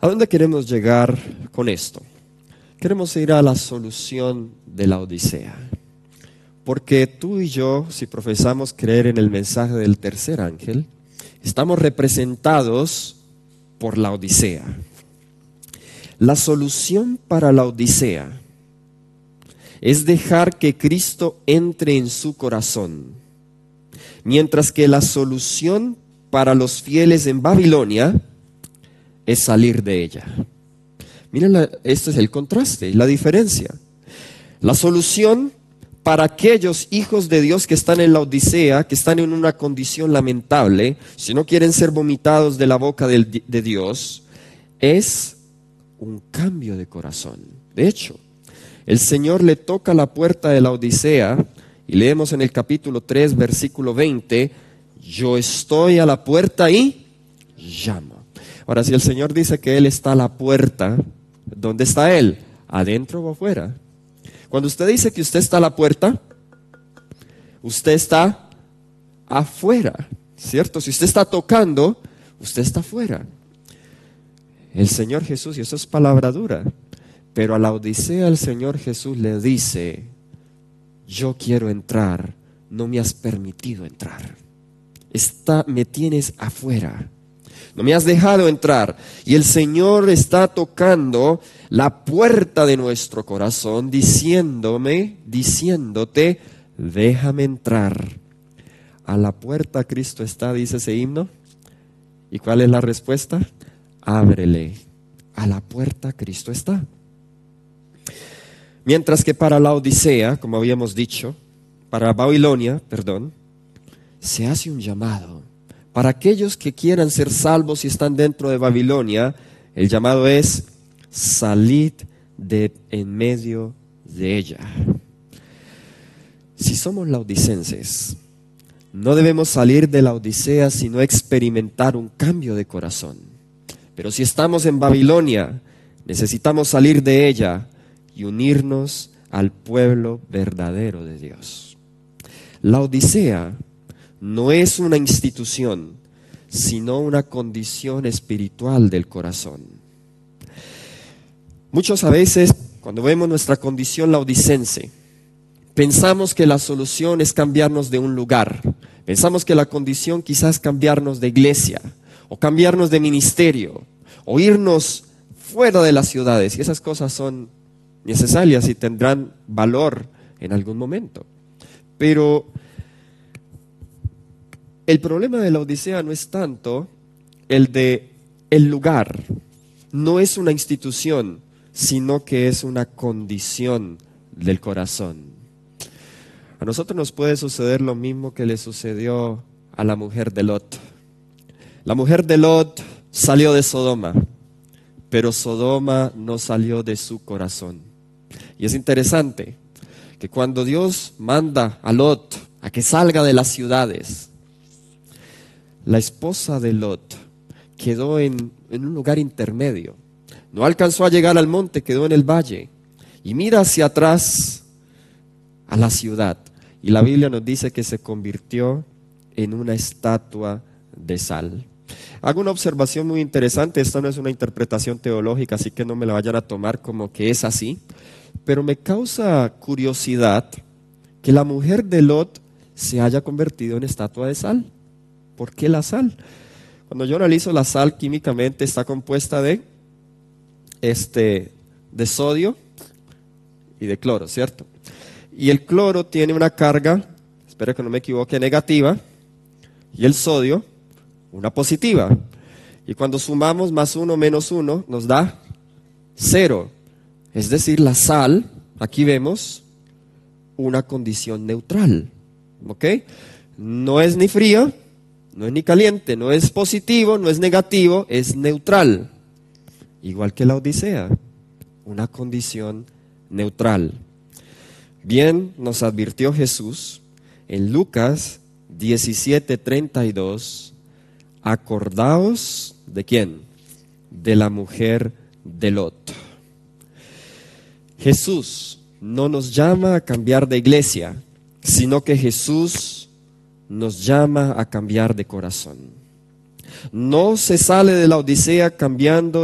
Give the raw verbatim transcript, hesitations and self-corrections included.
¿A dónde queremos llegar con esto? Queremos ir a la solución de la Odisea. Porque tú y yo, si profesamos creer en el mensaje del tercer ángel, estamos representados por la Odisea. La solución para la Odisea es dejar que Cristo entre en su corazón, mientras que la solución para los fieles en Babilonia es salir de ella. Miren, la, este es el contraste, la diferencia. La solución para aquellos hijos de Dios que están en la Odisea, que están en una condición lamentable, si no quieren ser vomitados de la boca de, de Dios, es un cambio de corazón. De hecho, el Señor le toca la puerta de la Odisea y leemos en el capítulo tres, versículo veinte, yo estoy a la puerta y llamo. Ahora, si el Señor dice que Él está a la puerta, ¿dónde está Él? ¿Adentro o afuera? Cuando usted dice que usted está a la puerta, usted está afuera, ¿cierto? Si usted está tocando, usted está afuera. El Señor Jesús, y eso es palabra dura, pero a la Odisea el Señor Jesús le dice, yo quiero entrar, no me has permitido entrar. Está, me tienes afuera. No me has dejado entrar. Y el Señor está tocando la puerta de nuestro corazón, diciéndome, diciéndote, déjame entrar. A la puerta Cristo está, dice ese himno. ¿Y cuál es la respuesta? Ábrele. A la puerta Cristo está. Mientras que para la Odisea, como habíamos dicho, para Babilonia, perdón, se hace un llamado. Para aquellos que quieran ser salvos y están dentro de Babilonia, el llamado es salid de en medio de ella. Si somos laodicenses, no debemos salir de la Odisea sino experimentar un cambio de corazón. Pero si estamos en Babilonia, necesitamos salir de ella y unirnos al pueblo verdadero de Dios. La Odisea no es una institución, sino una condición espiritual del corazón. Muchos a veces, cuando vemos nuestra condición laodicense, pensamos que la solución es cambiarnos de un lugar. Pensamos que la condición quizás es cambiarnos de iglesia, o cambiarnos de ministerio, o irnos fuera de las ciudades. Y esas cosas son necesarias y tendrán valor en algún momento. Pero el problema de la Odisea no es tanto el de el lugar, no es una institución, sino que es una condición del corazón. A nosotros nos puede suceder lo mismo que le sucedió a la mujer de Lot. La mujer de Lot salió de Sodoma, pero Sodoma no salió de su corazón. Y es interesante que cuando Dios manda a Lot a que salga de las ciudades, la esposa de Lot quedó en, en un lugar intermedio. No alcanzó a llegar al monte, quedó en el valle. Y mira hacia atrás a la ciudad. Y la Biblia nos dice que se convirtió en una estatua de sal. Hago una observación muy interesante. Esta no es una interpretación teológica, así que no me la vayan a tomar como que es así. Pero me causa curiosidad que la mujer de Lot se haya convertido en estatua de sal. ¿Por qué la sal? Cuando yo analizo la sal químicamente está compuesta de, este, de sodio y de cloro, ¿cierto? Y el cloro tiene una carga, espero que no me equivoque, negativa, y el sodio una positiva. Y cuando sumamos más uno menos uno nos da cero. Es decir, la sal, aquí vemos una condición neutral. ¿Ok? No es ni fría, no es ni caliente, no es positivo, no es negativo, es neutral. Igual que la Odisea, una condición neutral. Bien nos advirtió Jesús en Lucas diecisiete treinta y dos, acordaos ¿de quién? De la mujer de Lot. Jesús no nos llama a cambiar de iglesia, sino que Jesús nos llama a cambiar de corazón. No se sale de la Odisea cambiando